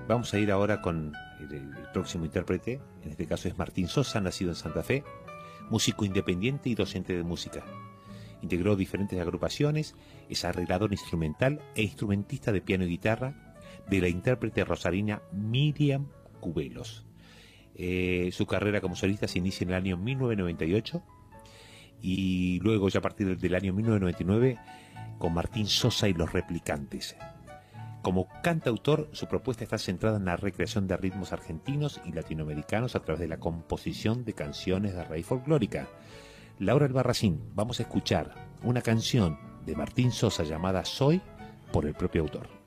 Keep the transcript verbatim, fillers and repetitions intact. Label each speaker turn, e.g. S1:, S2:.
S1: Vamos a ir ahora con el, el próximo intérprete. En este caso es Martín Sosa, nacido en Santa Fe, músico independiente y docente de música. Integró diferentes agrupaciones, es arreglador instrumental e instrumentista de piano y guitarra de la intérprete rosarina Miriam Cubelos. Eh, su carrera como solista se inicia en el año mil novecientos noventa y ocho y luego ya a partir del año mil novecientos noventa y nueve con Martín Sosa y los Replicantes. Como cantautor, su propuesta está centrada en la recreación de ritmos argentinos y latinoamericanos a través de la composición de canciones de raíz folclórica. Laura Albarracín, vamos a escuchar una canción de Martín Sosa llamada Soy, por el propio autor.